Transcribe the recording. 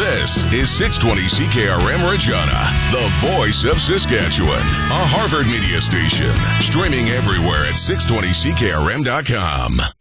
This is 620 CKRM Regina, the voice of Saskatchewan, a Harvard media station, streaming everywhere at 620CKRM.com.